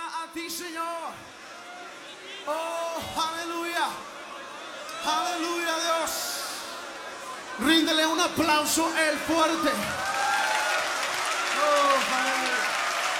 a ti, Señor. Oh, aleluya. Aleluya, Dios. Ríndele un aplauso el fuerte.